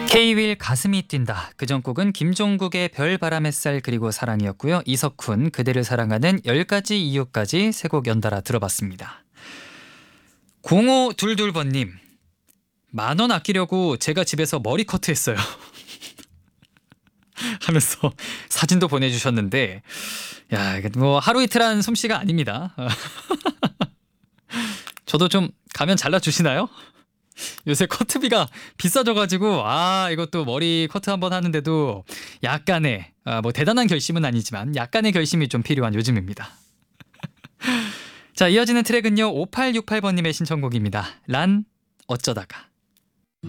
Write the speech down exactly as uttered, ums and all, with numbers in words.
K-윌 가슴이 뛴다. 그전 곡은 김종국의 별바람 햇살 그리고 사랑이었고요. 이석훈 그대를 사랑하는 열 가지 이유까지 세 곡 연달아 들어봤습니다. 공오이이번님 만 원 아끼려고 제가 집에서 머리 커트했어요. 하면서 사진도 보내주셨는데 야 이게 뭐 하루 이틀 한 솜씨가 아닙니다. 저도 좀 가면 잘라주시나요? 요새 커트비가 비싸져가지고 아 이것도 머리 커트 한번 하는데도 약간의 아, 뭐 대단한 결심은 아니지만 약간의 결심이 좀 필요한 요즘입니다. 자 이어지는 트랙은요 오팔육팔번님의 신청곡입니다. 란 어쩌다가.